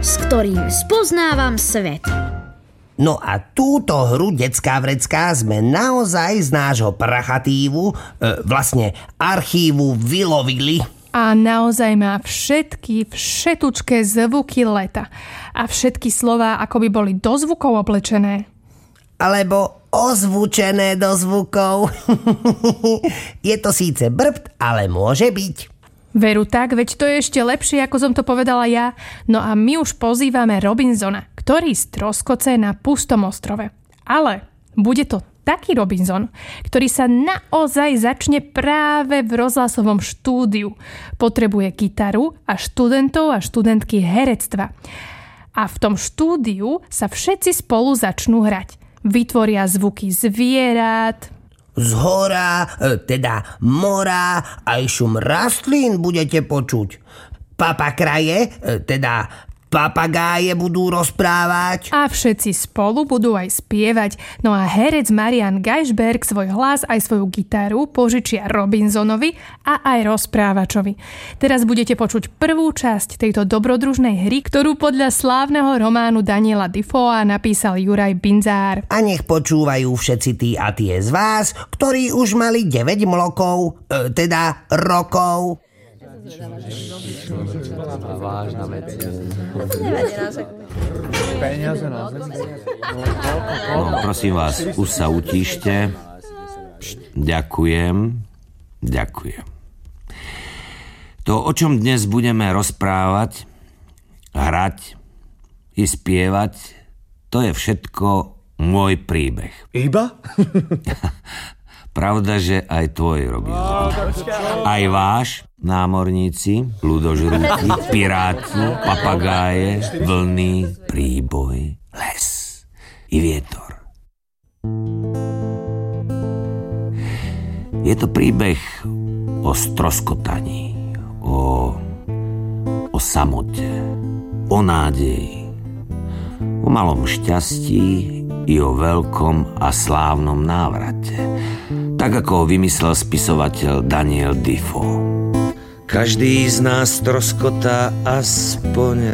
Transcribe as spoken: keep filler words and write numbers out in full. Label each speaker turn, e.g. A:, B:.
A: s ktorým spoznávam svet.
B: No a túto hru Detská vrecká sme naozaj z nášho prachatívu, e, vlastne archívu, vylovili.
C: A naozaj má všetky všetučké zvuky leta. A všetky slová ako by boli do zvukov oblečené.
B: Alebo ozvučené do zvukov. Je to síce brbt, ale môže byť.
C: Veru tak, veď to je ešte lepšie, ako som to povedala ja. No a my už pozývame Robinsona, ktorý stroskoce na pustom ostrove. Ale bude to taký Robinson, ktorý sa naozaj začne práve v rozhlasovom štúdiu. Potrebuje gitaru a študentov a študentky herectva. A v tom štúdiu sa všetci spolu začnú hrať. Vytvoria zvuky zvierat,
B: z hora, teda mora, aj šum rastlín budete počuť. Papakraje, teda papagáje budú rozprávať.
C: A všetci spolu budú aj spievať. No a herec Marian Geisberg svoj hlas aj svoju gitaru požičia Robinsonovi a aj rozprávačovi. Teraz budete počuť prvú časť tejto dobrodružnej hry, ktorú podľa slávneho románu Daniela Defoea napísal Juraj Binzár.
B: A nech počúvajú všetci tí a tie z vás, ktorí už mali deväť mlokov, e, teda rokov.
D: Vážna vec. No, prosím vás, už sa utíšte. Ďakujem. Ďakujem. To, o čom dnes budeme rozprávať, hrať i spievať, to je všetko môj príbeh.
E: Iba?
D: Pravda, že aj tvoj, Robinson. Aj váš, námorníci, ľudožrúti, piráti, papagáje, vlny, príboj, les i vietor. Je to príbeh o stroskotaní, o, o samote, o nádeji, o malom šťastí i o veľkom a slávnom návrate, tak ako ho vymyslel spisovateľ Daniel Defoe. Každý z nás stroskotá aspoň